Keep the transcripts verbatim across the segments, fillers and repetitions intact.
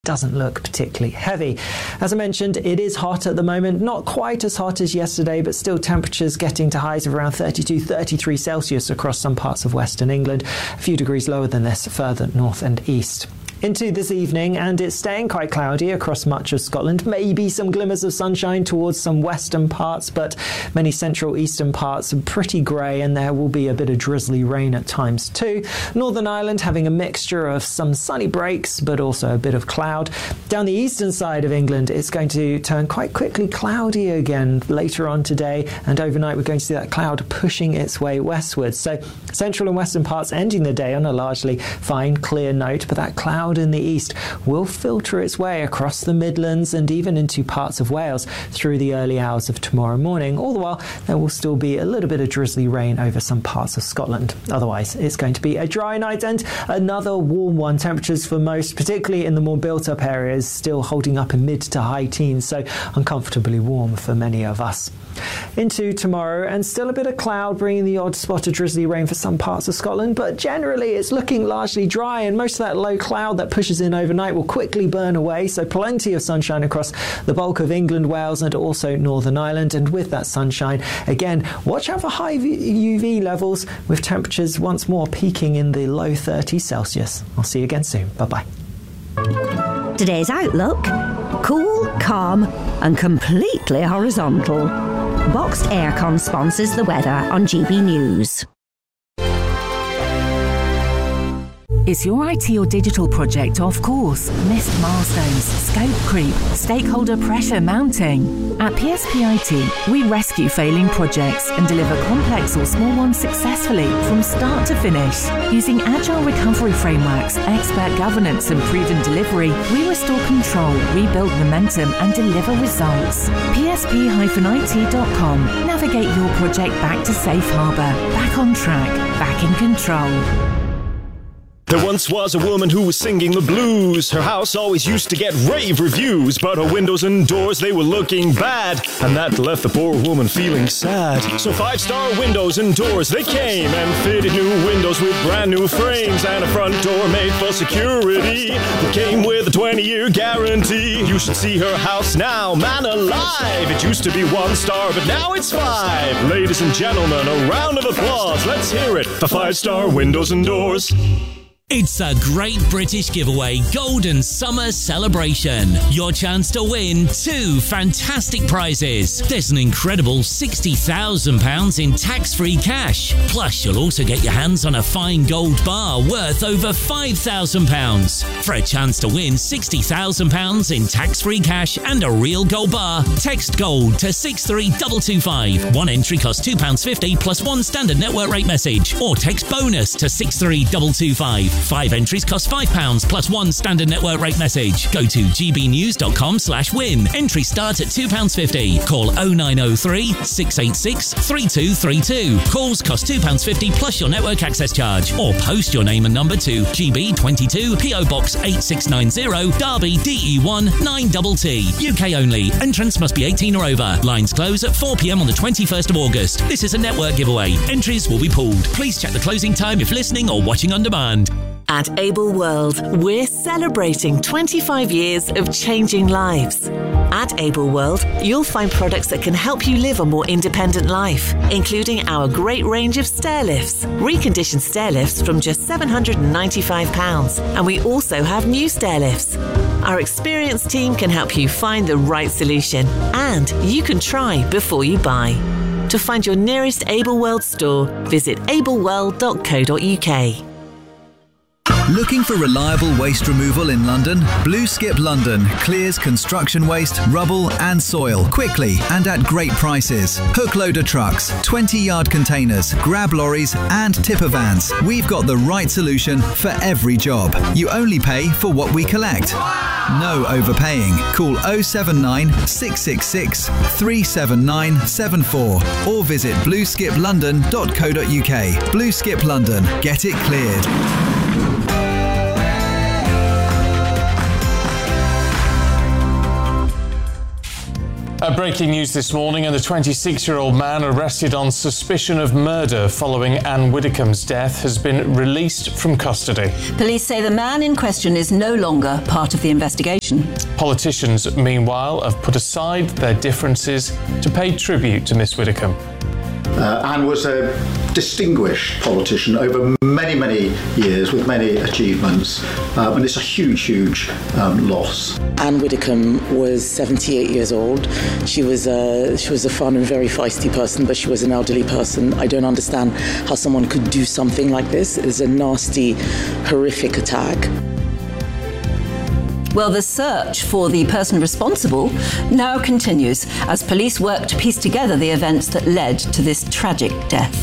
doesn't look particularly heavy. As I mentioned, it is hot at the moment, not quite as hot as yesterday, but still temperatures getting to highs of around thirty-two, thirty-three Celsius across some parts of western England, a few degrees lower than this further north and east. Into this evening, and it's staying quite cloudy across much of Scotland. Maybe some glimmers of sunshine towards some western parts, but many central eastern parts are pretty grey, and there will be a bit of drizzly rain at times too. Northern Ireland having a mixture of some sunny breaks, but also a bit of cloud. Down the eastern side of England, it's going to turn quite quickly cloudy again later on today, and overnight we're going to see that cloud pushing its way westwards. So central and western parts ending the day on a largely fine, clear note, but that cloud in the east will filter its way across the Midlands and even into parts of Wales through the early hours of tomorrow morning. All the while, there will still be a little bit of drizzly rain over some parts of Scotland. Otherwise, it's going to be a dry night and another warm one. Temperatures for most, particularly in the more built-up areas, still holding up in mid to high teens, so uncomfortably warm for many of us. Into tomorrow, and still a bit of cloud, bringing the odd spot of drizzly rain for some parts of Scotland, but generally it's looking largely dry, and most of that low cloud that pushes in overnight will quickly burn away, so plenty of sunshine across the bulk of England, Wales and also Northern Ireland. And with that sunshine, again, watch out for high U V levels, with temperatures once more peaking in the low thirties Celsius. I'll see you again soon. Bye-bye. Today's outlook: cool, calm and completely horizontal. Boxed Aircon sponsors the weather on G B News. Is your I T or digital project off course? Missed milestones, scope creep, stakeholder pressure mounting? At P S P I T, we rescue failing projects and deliver complex or small ones successfully from start to finish. Using agile recovery frameworks, expert governance and proven delivery, we restore control, rebuild momentum and deliver results. P S P I T dot com. Navigate your project back to safe harbour, back on track, back in control. There once was a woman who was singing the blues. Her house always used to get rave reviews, but her windows and doors, they were looking bad, and that left the poor woman feeling sad. So five-star windows and doors, they came and fitted new windows with brand new frames and a front door made for security that came with a twenty-year guarantee. You should see her house now, man alive. It used to be one star, but now it's five. Ladies and gentlemen, a round of applause. Let's hear it for five-star windows and doors. It's a Great British Giveaway Golden Summer Celebration. Your chance to win two fantastic prizes. There's an incredible sixty thousand pounds in tax-free cash. Plus, you'll also get your hands on a fine gold bar worth over five thousand pounds. For a chance to win sixty thousand pounds in tax-free cash and a real gold bar, text GOLD to six three two two five. One entry costs two pounds fifty plus one standard network rate message. Or text BONUS to six three two two five. Five entries cost five pounds plus one standard network rate message. Go to gbnews.com slash win. Entries start at two pounds fifty. Call oh nine oh three, six eight six, three two three two. Calls cost two pounds fifty plus your network access charge. Or post your name and number to G B twenty-two P O Box eight six nine zero, Derby D E one nine T T. U K only. Entrance must be eighteen or over. Lines close at four p m on the twenty-first of August. This is a network giveaway. Entries will be pooled. Please check the closing time if listening or watching on demand. At Able World, we're celebrating twenty-five years of changing lives. At Able World, you'll find products that can help you live a more independent life, including our great range of stair lifts, reconditioned stair lifts from just seven hundred ninety-five pounds, and we also have new stair lifts. Our experienced team can help you find the right solution, and you can try before you buy. To find your nearest Able World store, visit able world dot co dot u k. Looking for reliable waste removal in London? Blue Skip London clears construction waste, rubble and soil quickly and at great prices. Hook loader trucks, twenty yard containers, grab lorries and tipper vans. We've got the right solution for every job. You only pay for what we collect. No overpaying. Call oh seven nine, six six six, three seven nine seven four or visit blue skip london dot co dot u k. Blue Skip London. Get it cleared. A Uh, breaking news this morning, and the twenty-six-year-old man arrested on suspicion of murder following Anne Widdecombe's death has been released from custody. Police say the man in question is no longer part of the investigation. Politicians, meanwhile, have put aside their differences to pay tribute to Miss Widdecombe. Uh, Anne was a distinguished politician over many, many years with many achievements, um, and it's a huge, huge um, loss. Anne Widdecombe was seventy-eight years old. She was a, she was a fun and very feisty person, but she was an elderly person. I don't understand how someone could do something like this. It's a nasty, horrific attack. Well, the search for the person responsible now continues as police work to piece together the events that led to this tragic death.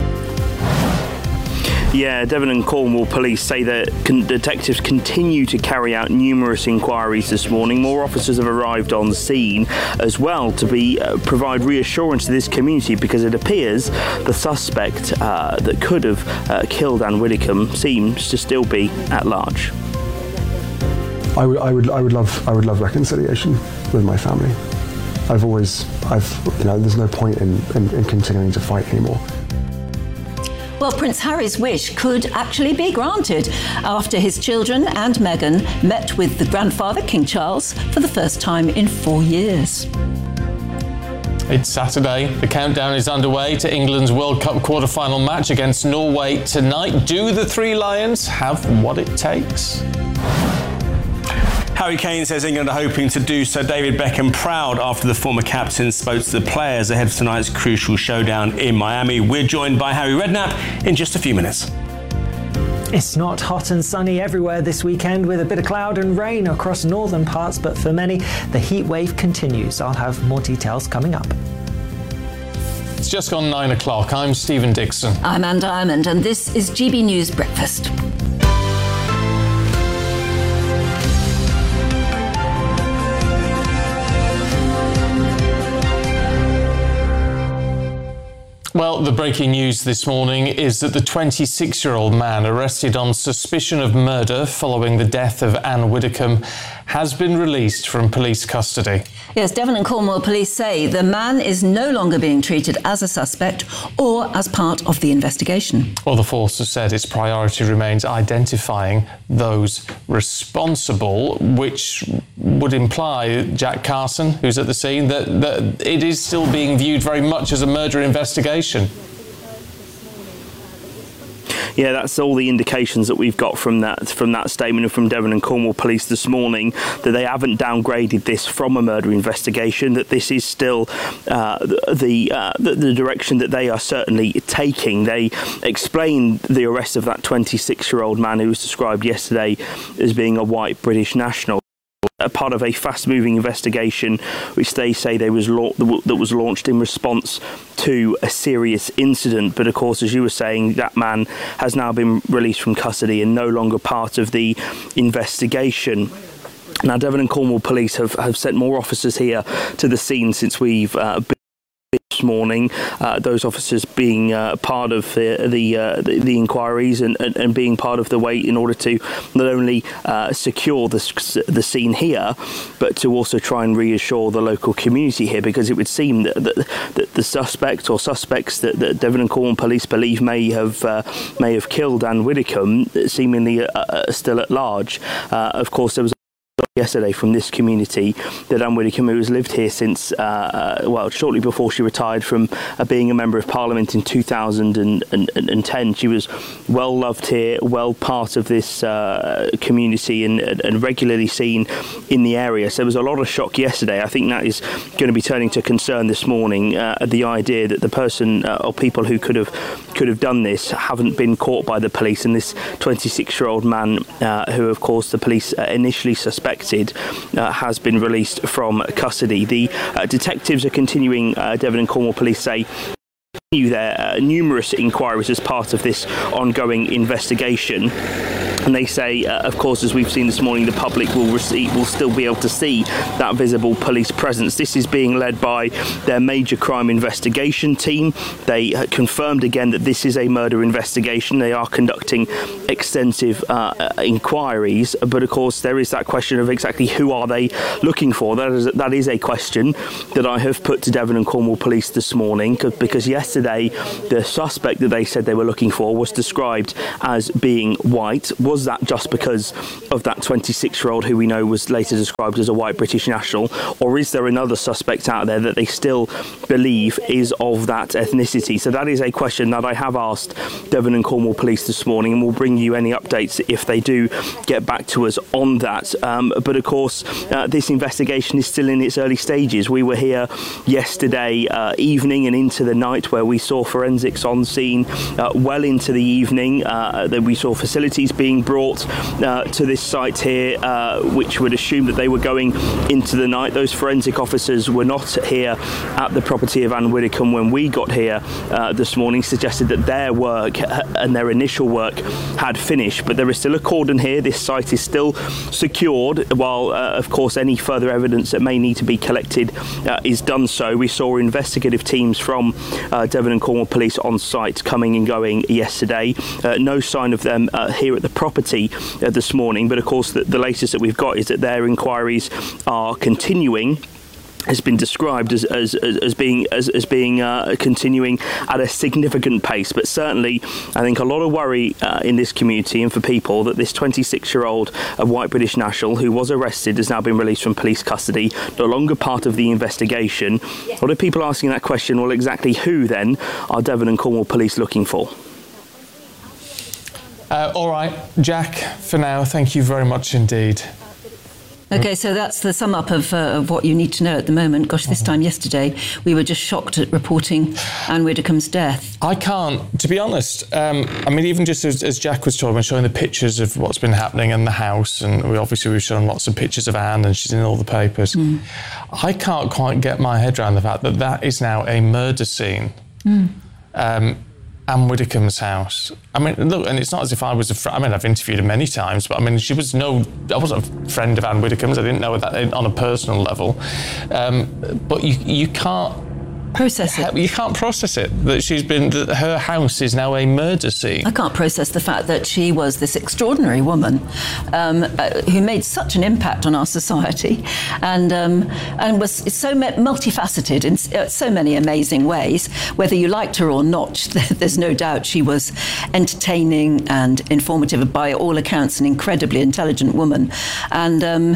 Yeah, Devon and Cornwall police say that con- detectives continue to carry out numerous inquiries this morning. More officers have arrived on scene as well to be uh, provide reassurance to this community, because it appears the suspect uh, that could have uh, killed Anne Widdecombe seems to still be at large. I would, I would, I would love, I would love reconciliation with my family. I've always, I've, you know, there's no point in, in, in continuing to fight anymore. Well, Prince Harry's wish could actually be granted after his children and Meghan met with the grandfather, King Charles, for the first time in four years. It's Saturday. The countdown is underway to England's World Cup quarter-final match against Norway tonight. Do the Three Lions have what it takes? Harry Kane says England are hoping to do so David Beckham proud after the former captain spoke to the players ahead of tonight's crucial showdown in Miami. We're joined by Harry Redknapp in just a few minutes. It's not hot and sunny everywhere this weekend, with a bit of cloud and rain across northern parts, but for many, the heat wave continues. I'll have more details coming up. It's just gone nine o'clock. I'm Stephen Dixon. I'm Anne Diamond, and this is G B News Breakfast. Well, the breaking news this morning is that the twenty-six-year-old man arrested on suspicion of murder following the death of Anne Widdecombe has been released from police custody. Yes, Devon and Cornwall police say the man is no longer being treated as a suspect or as part of the investigation. Well, the force has said its priority remains identifying those responsible, which would imply, Jack Carson, who's at the scene, that, that it is still being viewed very much as a murder investigation. Yeah, that's all the indications that we've got from that from that statement and from Devon and Cornwall police this morning, that they haven't downgraded this from a murder investigation, that this is still uh, the, uh, the the direction that they are certainly taking. They explained the arrest of that twenty-six-year-old man who was described yesterday as being a white British national, a part of a fast-moving investigation which they say they was la- that was launched in response to a serious incident. But of course, as you were saying, that man has now been released from custody and no longer part of the investigation. Now, Devon and Cornwall police have, have sent more officers here to the scene since we've uh, been this morning, uh, those officers being uh, part of the the, uh, the the inquiries and, and, and being part of the wait in order to not only uh, secure the, the scene here, but to also try and reassure the local community here, because it would seem that, that, that the suspect or suspects that, that Devon and Cornwall police believe may have uh, may have killed Anne Widdecombe seemingly uh, uh, still at large. Uh, of course, there was yesterday from this community that Anne Widdecombe, who has lived here since, uh, well, shortly before she retired from uh, being a Member of Parliament in two thousand ten. She was well loved here, well part of this uh, community and, and regularly seen in the area. So there was a lot of shock yesterday. I think that is going to be turning to concern this morning, uh, the idea that the person uh, or people who could have could have done this haven't been caught by the police, and this twenty-six-year-old man uh, who, of course, the police uh, initially suspected Uh, has been released from custody. The uh, detectives are continuing, uh, Devon and Cornwall police say, continue their uh, numerous inquiries as part of this ongoing investigation. And they say, uh, of course, as we've seen this morning, the public will receive, will still be able to see that visible police presence. This is being led by their major crime investigation team. They uh, confirmed again that this is a murder investigation. They are conducting extensive uh, inquiries, but of course there is that question of exactly who are they looking for. That is, that is a question that I have put to Devon and Cornwall Police this morning, because yesterday the suspect that they said they were looking for was described as being white. Was that just because of that twenty-six-year-old who we know was later described as a white British national, or is there another suspect out there that they still believe is of that ethnicity? So that is a question that I have asked Devon and Cornwall Police this morning, and we'll bring you any updates if they do get back to us on that. Um, but of course, uh, this investigation is still in its early stages. We were here yesterday uh, evening and into the night, where we saw forensics on scene uh, well into the evening. Uh, that we saw facilities being brought uh, to this site here, uh, which would assume that they were going into the night. Those forensic officers were not here at the property of Anne Widdecombe when we got here uh, this morning, suggested that their work and their initial work had finished, but there is still a cordon here. This site is still secured, while uh, of course any further evidence that may need to be collected uh, is done so. We saw investigative teams from uh, Devon and Cornwall Police on site coming and going yesterday. Uh, no sign of them uh, here at the property uh, this morning, but of course the, the latest that we've got is that their inquiries are continuing. Has been described as as, as being as, as being uh, continuing at a significant pace, but certainly I think a lot of worry uh, in this community and for people that this twenty-six-year-old uh, white British national who was arrested has now been released from police custody, no longer part of the investigation. A lot of people asking that question, well, exactly who then are Devon and Cornwall Police looking for? Uh, all right, Jack, for now, thank you very much indeed. Okay, so that's the sum up of, uh, of what you need to know at the moment. Gosh, this time yesterday, we were just shocked at reporting Anne Widdecombe's death. I can't, to be honest. Um, I mean, even just as, as Jack was talking, and showing the pictures of what's been happening in the house, and we obviously we've shown lots of pictures of Anne, and she's in all the papers. Mm. I can't quite get my head around the fact that that is now a murder scene. Mm. Um, Anne Widdecombe's house. I mean, look, and it's not as if I was a friend. I mean, I've interviewed her many times, but I mean, she was no, I wasn't a friend of Anne Widdecombe's. I didn't know that on a personal level. Um, but you, you can't process it. You can't process it, that she's been, that her house is now a murder scene. I can't process the fact that she was this extraordinary woman um, uh, who made such an impact on our society, and um, and was so multifaceted in uh, so many amazing ways. Whether you liked her or not, there's no doubt she was entertaining and informative, by all accounts, an incredibly intelligent woman. And um,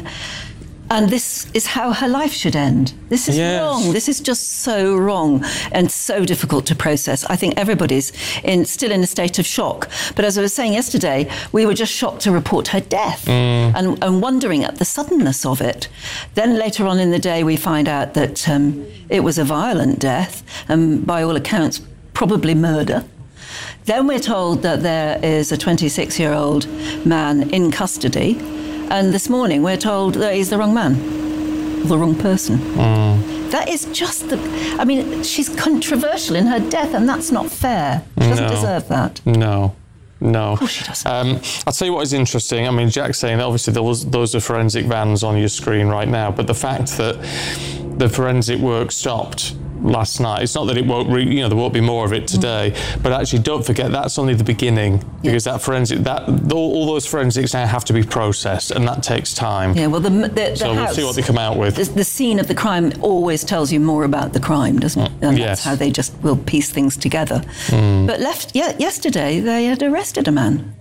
And this is how her life should end. This is yes. wrong. This is just so wrong and so difficult to process. I think everybody's in, still in a state of shock. But as I was saying yesterday, we were just shocked to report her death mm. and, and wondering at the suddenness of it. Then later on in the day, we find out that um, it was a violent death, and by all accounts, probably murder. Then we're told that there is a twenty-six-year-old man in custody. And this morning we're told that he's the wrong man, or the wrong person. Mm. That is just the... I mean, she's controversial in her death, and that's not fair. She doesn't no. deserve that. No. No. Of course she doesn't. Um, I'll tell you what is interesting. I mean, Jack's saying, obviously, there was, those are forensic vans on your screen right now, but the fact that the forensic work stopped last night, it's not that it won't, re, you know, there won't be more of it today, mm. but actually don't forget that's only the beginning, because yeah. that forensic, that all, all those forensics now have to be processed, and that takes time. Yeah, well, the, the, the so house, we'll see what they come out with. The, the scene of the crime always tells you more about the crime, doesn't it? And yes. that's how they just will piece things together. Mm. But left, yeah, yesterday they had arrested a man,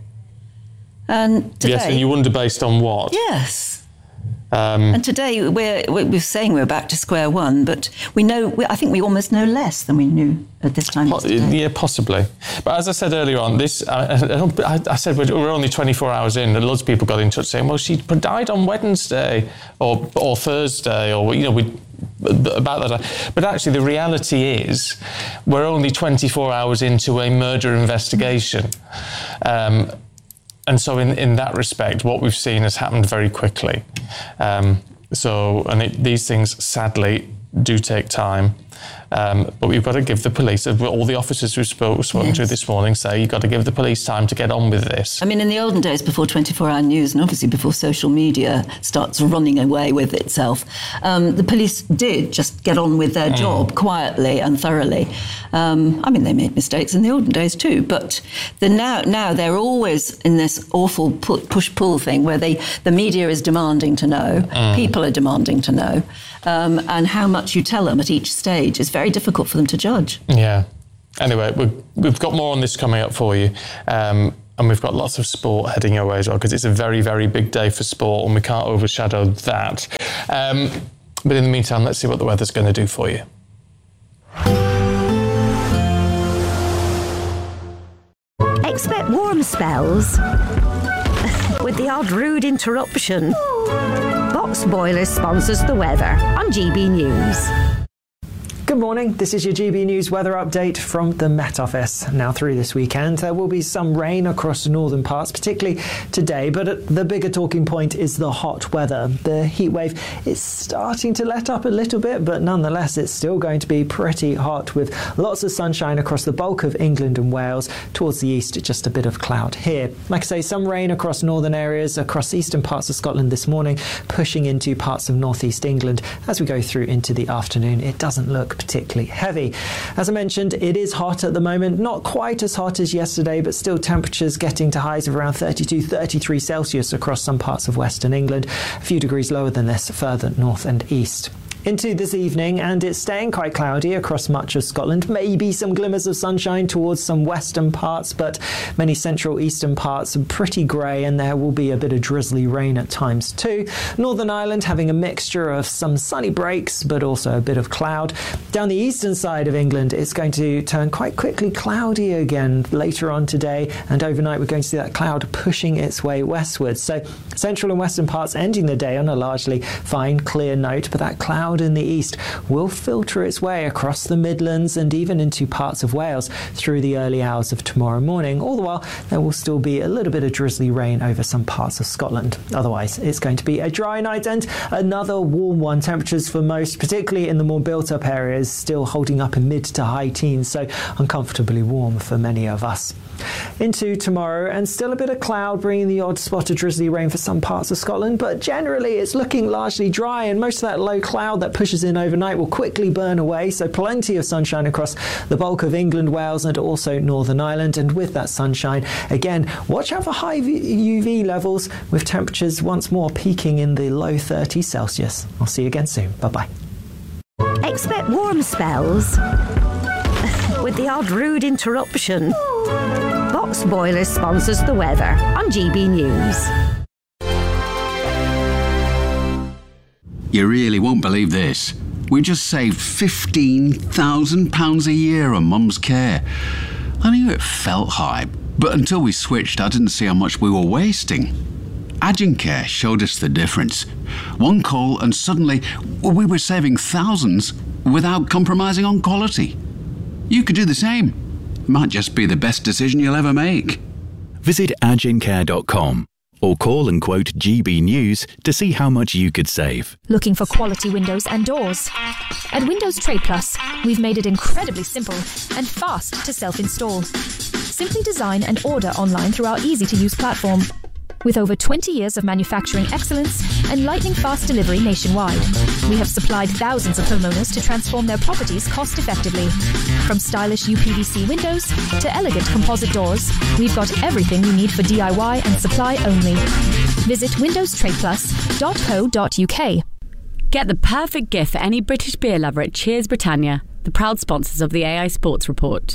and today, yes, and you wonder based on what? Yes. Um, and today we're we're saying we're back to square one, but we know we, I think we almost know less than we knew at this time. Po- yeah, possibly. But as I said earlier on, this I, I, I said we're, we're only twenty-four hours in, and loads of people got in touch saying, "Well, she died on Wednesday or or Thursday, or you know we." about that. But actually the reality is we're only twenty-four hours into a murder investigation. Um, And so in, in that respect, what we've seen has happened very quickly. Um, so, and it, these things, sadly, do take time. Um, but we've got to give the police, all the officers we've spoke, spoken yes. to this morning say you've got to give the police time to get on with this. I mean, in the olden days, before twenty-four hour news, and obviously before social media starts running away with itself, um, the police did just get on with their mm. job quietly and thoroughly. Um, I mean, they made mistakes in the olden days too, but the now now they're always in this awful push-pull thing where they the media is demanding to know, mm. people are demanding to know, um, and how much you tell them at each stage is very difficult for them to judge. Yeah. Anyway, we've, we've got more on this coming up for you. Um, and we've got lots of sport heading your way as well, because it's a very, very big day for sport and we can't overshadow that. Um, but in the meantime, let's see what the weather's going to do for you. Expect warm spells with the odd rude interruption. Box Boilers sponsors the weather on G B News. Good morning, this is your G B News weather update from the Met Office. Now through this weekend there will be some rain across the northern parts, particularly today, but the bigger talking point is the hot weather. The heat wave is starting to let up a little bit, but nonetheless it's still going to be pretty hot with lots of sunshine across the bulk of England and Wales. Towards the east, just a bit of cloud here. Like I say, some rain across northern areas, across eastern parts of Scotland this morning, pushing into parts of northeast England. As we go through into the afternoon, it doesn't look particularly heavy. As I mentioned, it is hot at the moment, not quite as hot as yesterday, but still temperatures getting to highs of around thirty-two, thirty-three Celsius across some parts of western England, a few degrees lower than this further north and east. Into this evening, and it's staying quite cloudy across much of Scotland. Maybe some glimmers of sunshine towards some western parts, but many central eastern parts are pretty grey, and there will be a bit of drizzly rain at times too. Northern Ireland having a mixture of some sunny breaks, but also a bit of cloud. Down the eastern side of England, it's going to turn quite quickly cloudy again later on today, and overnight we're going to see that cloud pushing its way westwards. So central and western parts ending the day on a largely fine, clear note, but that cloud in the east will filter its way across the Midlands and even into parts of Wales through the early hours of tomorrow morning. All the while, there will still be a little bit of drizzly rain over some parts of Scotland. Otherwise, it's going to be a dry night and another warm one. Temperatures for most, particularly in the more built-up areas, still holding up in mid to high teens, so uncomfortably warm for many of us. Into tomorrow, and still a bit of cloud, bringing the odd spot of drizzly rain for some parts of Scotland, but generally it's looking largely dry, and most of that low cloud that pushes in overnight will quickly burn away, so plenty of sunshine across the bulk of England, Wales and also Northern Ireland. And with that sunshine, again, watch out for high U V levels, with temperatures once more peaking in the low thirties Celsius. I'll see you again soon. Bye-bye. Expect warm spells with the odd rude interruption. Box Boilers sponsors the weather on G B News. You really won't believe this. We just saved fifteen thousand pounds a year on Mum's care. I knew it felt high, but until we switched, I didn't see how much we were wasting. Agencare showed us the difference. One call and suddenly we were saving thousands without compromising on quality. You could do the same. Might just be the best decision you'll ever make. Visit agencare dot com or call and quote G B News to see how much you could save. Looking for quality windows and doors? At Windows Trade Plus, we've made it incredibly simple and fast to self-install. Simply design and order online through our easy-to-use platform. With over twenty years of manufacturing excellence and lightning-fast delivery nationwide, we have supplied thousands of homeowners to transform their properties cost-effectively. From stylish U P V C windows to elegant composite doors, we've got everything you need for D I Y and supply only. Visit windows trade plus dot co dot U K. Get the perfect gift for any British beer lover at Cheers Britannia, the proud sponsors of the A I Sports Report.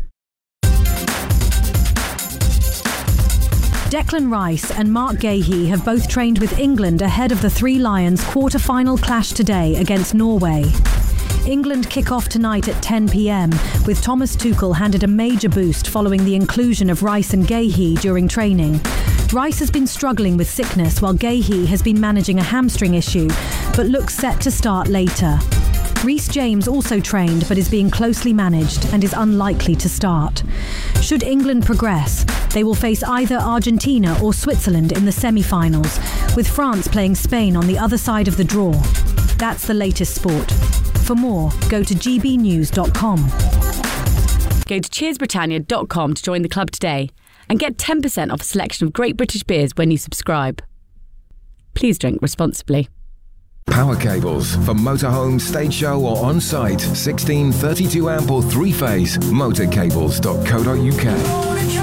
Declan Rice and Mark Gahey have both trained with England ahead of the Three Lions quarter-final clash today against Norway. England kick off tonight at ten p.m, with Thomas Tuchel handed a major boost following the inclusion of Rice and Gahey during training. Rice has been struggling with sickness while Gahey has been managing a hamstring issue, but looks set to start later. Reece James also trained but is being closely managed and is unlikely to start. Should England progress, they will face either Argentina or Switzerland in the semi-finals, with France playing Spain on the other side of the draw. That's the latest sport. For more, go to g b news dot com. Go to cheers britannia dot com to join the club today and get ten percent off a selection of great British beers when you subscribe. Please drink responsibly. Power cables for motorhome, stage show or on-site. sixteen, thirty-two amp or three-phase. motorcables dot co dot uk.